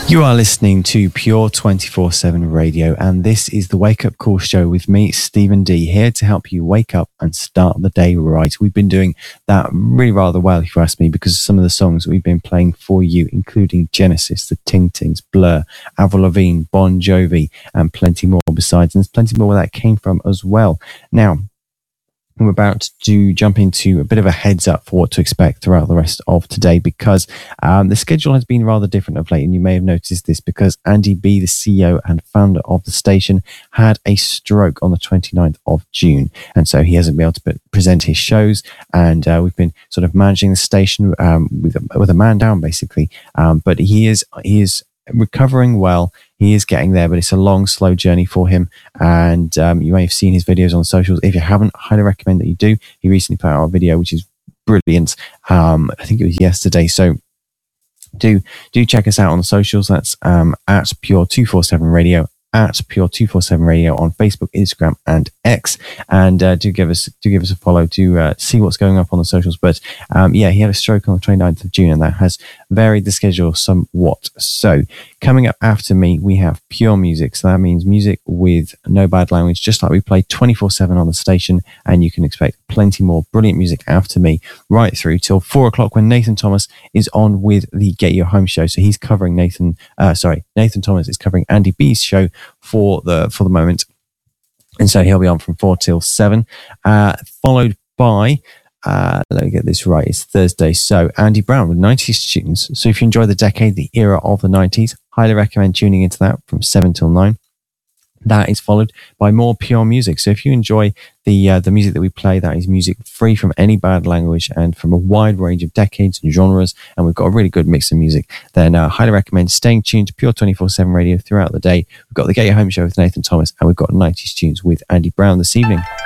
You are listening to Pure 24/7 Radio, and this is the Wake Up Call Show with me, Stephen D, here to help you wake up and start the day right. We've been doing that really rather well, if you ask me, because of some of the songs that we've been playing for you, including Genesis, the Ting Tings, Blur, Avril Lavigne, Bon Jovi, and plenty more besides. And there's plenty more where that came from as well. Now, I'm about to jump into a bit of a heads up for what to expect throughout the rest of today, because the schedule has been rather different of late, and you may have noticed this because Andy B, the CEO and founder of the station, had a stroke on the 29th of June, and so he hasn't been able to present his shows, and we've been sort of managing the station with a man down, basically, but he is recovering well. He is getting there, but it's a long, slow journey for him. And you may have seen his videos on socials. If you haven't, I highly recommend that you do. He recently put out a video, which is brilliant. I think it was yesterday. So do check us out on the socials. That's at Pure 247 Radio, at Pure 247 Radio on Facebook, Instagram, and X. And do give us a follow to see what's going up on the socials. But yeah, he had a stroke on the 29th of June, and that has varied the schedule somewhat. So coming up after me, we have Pure Music. So that means music with no bad language, just like we play 24/7 on the station. And you can expect plenty more brilliant music after me, right through till 4 o'clock, when Nathan Thomas is on with the Get Your Home show. So he's covering Nathan Thomas is covering Andy B's show for the moment. And so he'll be on from 4 till 7, followed by, let me get this right, it's Thursday. So Andy Brown with 90s tunes. So if you enjoy the decade, the era of the 90s, highly recommend tuning into that from 7 till 9. That is followed by more Pure Music. So if you enjoy the music that we play, that is music free from any bad language and from a wide range of decades and genres, and we've got a really good mix of music, then I highly recommend staying tuned to Pure 24/7 Radio throughout the day. We've got the Get Your Home show with Nathan Thomas, and we've got 90s tunes with Andy Brown this evening.